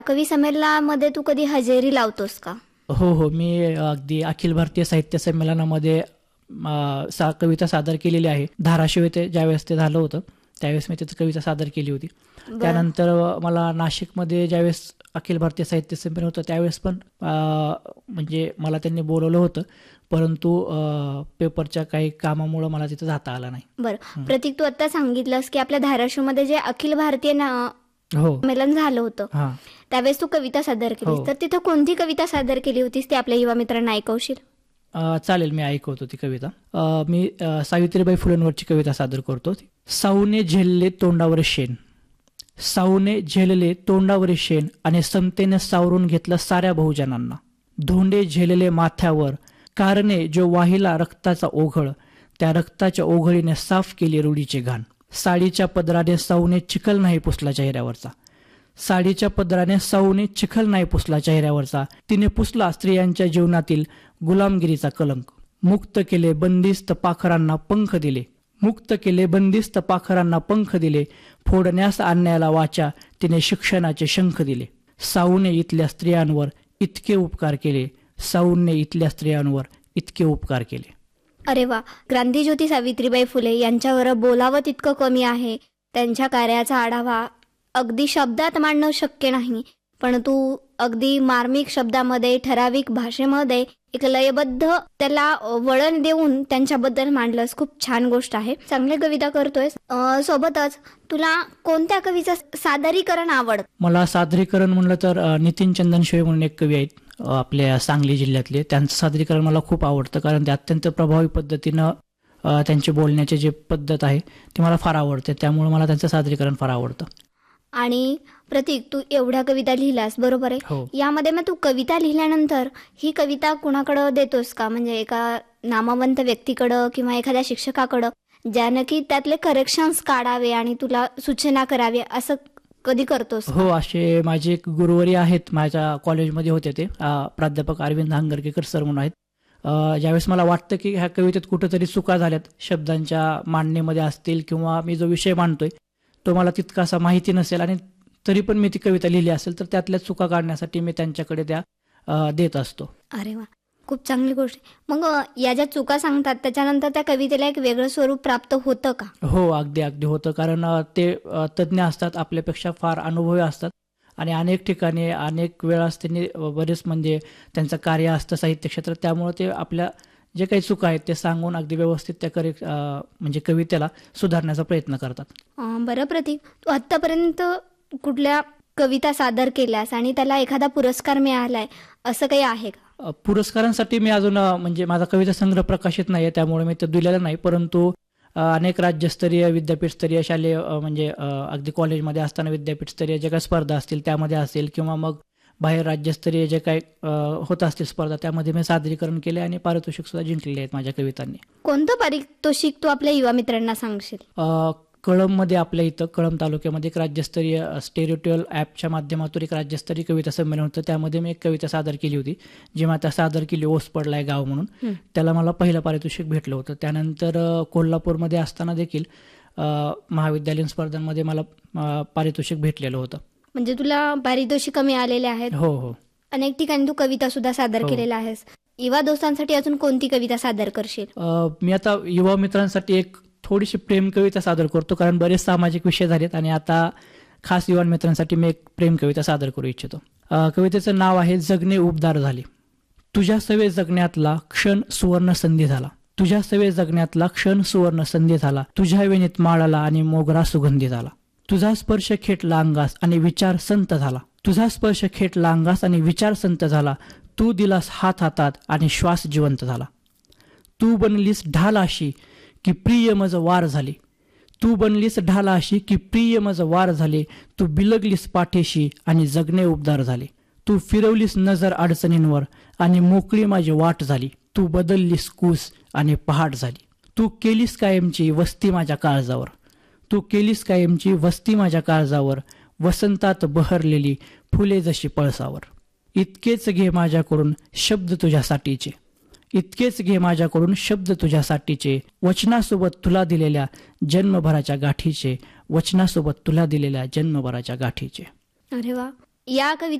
कवी संमेलनामध्ये तू कधी हजेरी लावतोस का? हो, मी अगदी अखिल भारतीय साहित्य संमेलनामध्ये कविता सादर केलेली आहे. धाराशिव येथे ज्यावेळेस ते झालं होतं त्यावेळेस मी तिथं कविता सादर केली होती. त्यानंतर मला नाशिकमध्ये ज्यावेळेस अखिल भारतीय साहित्य संमेलन होतं त्यावेळेस पण म्हणजे मला त्यांनी बोलवलं होतं, परंतु पेपरच्या काही कामामुळे मला तिथं जाता आलं नाही. बरं प्रतीक, तू आता सांगितलंस की आपल्या धाराशिवमध्ये जे अखिल भारतीय संमेलन झालं होतं त्यावेळेस तू कविता सादर केलीस, तर तिथं कोणती कविता सादर केली होतीस ते आपल्या युवा मित्रांना ऐकवशील? चालेल, मी ऐकवतो ती कविता. मी सावित्रीबाई फुलेंवरची कविता सादर करतो. साऊने झेलले तोंडावर शेण, साऊने झेलले तोंडावर शेण आणि समतेने सावरून घेतलं साऱ्या बहुजनांना. धोंडे झेलले माथ्यावर कारणे जो वाहिला रक्ताचा ओघळ, त्या रक्ताच्या ओघळीने साफ केली रूढीचे घाण. साडीच्या पदराने साऊने चिखल नाही पुसला चेहऱ्यावरचा, साडीच्या पदराने साऊने चिखल नाही पुसला चेहऱ्यावरचा. तिने पुसला स्त्रियांच्या जीवनातील गुलामगिरीचा कलंक. मुक्त केले बंदिस्त पाखरांना पंख दिले, मुक्त केले बंदिस्त पाखरांना पंख दिले. फोडण्यास आणण्याला वाचा तिने शिक्षणाचे शंख दिले. साऊने इथल्या स्त्रियांवर इतके उपकार केले, साऊने इथल्या स्त्रियांवर इतके उपकार केले. अरे वा, क्रांतीज्योती सावित्रीबाई फुले यांच्यावर बोलावं तितकं कमी आहे. त्यांच्या कार्याचा आढावा अगदी शब्दात मांडणं शक्य नाही, पण तू अगदी मार्मिक शब्दामध्ये ठराविक भाषेमध्ये एक लयबद्ध त्याला वळण देऊन त्यांच्याबद्दल मांडलंस. खूप छान गोष्ट आहे, चांगली कविता करतोयस. सोबतच तुला कोणत्या कवीचं सादरीकरण आवडतं? मला सादरीकरण म्हणलं तर नितीन चंदन शिवे म्हणून एक कवी आहेत आपल्या सांगली जिल्ह्यातले, त्यांचं सादरीकरण मला खूप आवडतं, कारण ते अत्यंत प्रभावी पद्धतीनं त्यांची बोलण्याची जी पद्धत आहे ती मला फार आवडते, त्यामुळे मला त्यांचं सादरीकरण फार आवडतं. आणि प्रतीक, तू एवढ्या कविता लिहिलास बरोबर आहे, यामध्ये मग तू कविता लिहिल्यानंतर ही कविता कुणाकडं देतोस का? म्हणजे एका नामवंत व्यक्तीकडं किंवा एखाद्या शिक्षकाकडं, ज्यानं की त्यातले करेक्शन्स काढावे आणि तुला सूचना करावी, असं कधी करतोस? हो, असे माझे एक गुरुवरी आहेत, माझ्या कॉलेजमध्ये होते ते प्राध्यापक अरविंद हांगरकेकर सर म्हणून आहेत. ज्यावेळेस मला वाटतं की ह्या कवितेत कुठेतरी चुका झाल्यात, शब्दांच्या मांडणीमध्ये असतील किंवा मी जो विषय मांडतोय तो मला तितका असा माहिती नसेल आणि तरी पण मी ती कविता लिहिली असेल, तर त्यातल्या चुका काढण्यासाठी मी त्यांच्याकडे त्या देत असतो. अरे वा, खूप चांगली गोष्ट. मग या ज्या चुका सांगतात त्याच्यानंतर त्या कवितेला एक वेगळं स्वरूप प्राप्त होतं का? हो, अगदी अगदी होतं, कारण ते तज्ज्ञ असतात, आपल्यापेक्षा फार अनुभवी असतात आणि अनेक ठिकाणी अनेक वेळास त्यांनी बरेच म्हणजे त्यांचं कार्य असतं साहित्य क्षेत्रात, त्यामुळे ते आपल्या जे काही चुका आहेत ते सांगून अगदी व्यवस्थित त्या म्हणजे कवितेला सुधारण्याचा प्रयत्न करतात. बरं प्रतीक, तू आत्तापर्यंत कुठल्या कविता सादर केल्यास आणि त्याला एखादा पुरस्कार मिळालाय असं काही आहे का? पुरस्कारांसाठी मी अजून म्हणजे माझा कविता संग्रह प्रकाशित नाही आहे, त्यामुळे मी ते दिलेला नाही, परंतु अनेक राज्यस्तरीय विद्यापीठस्तरीय शालेय म्हणजे अगदी कॉलेजमध्ये असताना विद्यापीठस्तरीय जे काही स्पर्धा असतील त्यामध्ये असेल किंवा मग बाहेर राज्यस्तरीय जे काही होत असतील स्पर्धा त्यामध्ये मी सादरीकरण केले आणि पारितोषिक सुद्धा जिंकलेले आहेत माझ्या कवितांनी. कोणतं पारितोषिक तू आपल्या युवा मित्रांना सांगशील? कळंबमध्ये आपल्या इथं कळंब तालुक्यामध्ये एक राज्यस्तरीय स्टेरिओट्युअल ॲपच्या माध्यमातून एक राज्यस्तरीय कविता संमेलन होतं, त्यामध्ये मी एक कविता सादर केली होती, जी मी आता सादर केली ओस पडलाय गाव म्हणून, त्याला मला पहिलं पारितोषिक भेटलं होतं. त्यानंतर कोल्हापूरमध्ये असताना देखील महाविद्यालयीन स्पर्धांमध्ये मला पारितोषिक भेटलेलं होतं. म्हणजे तुला पारितोषिक मिळालेले आहेत? हो हो, अनेक ठिकाणी तू कविता सुद्धा सादर केलेल्या आहेस. युवा दोस्तांसाठी अजून कोणती कविता सादर करशील? मी आता युवा मित्रांसाठी एक थोडीशी प्रेम कविता सादर करतो, कारण बरेच सामाजिक विषय झालेत आणि आता खास युवा मित्रांसाठी मी एक प्रेम कविता सादर करू इच्छितो. कवितेचं नाव आहे जगणे उबदार झाले. तुझ्या सवे जगण्यातला क्षण सुवर्ण संधी झाला, तुझ्या सवे जगण्यातला क्षण सुवर्ण संधी झाला. तुझ्या वेणीत माळाला आणि मोगरा सुगंधी झाला. तुझा स्पर्श खेटला अंगास आणि विचार संत झाला, तुझा स्पर्श खेटला अंगास आणि विचार संत झाला. तू दिलास हात हातात आणि श्वास जिवंत झाला. तू बनलीस ढाल अशी की प्रिय मज वार झाले, तू बनलीस ढाल अशी की प्रिय मज वार झाले. तू बिलगलीस पाठीशी आणि जगणे उबदार झाले. तू फिरवलीस नजर अडचणींवर आणि मोकळी माझी वाट झाली. तू बदललीस कूस आणि पहाट झाली. तू केलीस कायमची वस्ती माझ्या काळजावर, तू केलीस कायमची वस्ती माझ्या काळजावर. वसंतात बहरलेली फुले जशी पळसावर. इतकेच घे माझ्याकडून शब्द तुझ्यासाठीचे, इतकेच घे माझ्याकडून शब्द तुझ्यासाठीचे. वचनासोबत तुला दिलेल्या जन्मभराच्या गाठीचे, वचनासोबत तुला दिलेल्या जन्मभराच्या गाठीचे. अरे वा, या कवितेत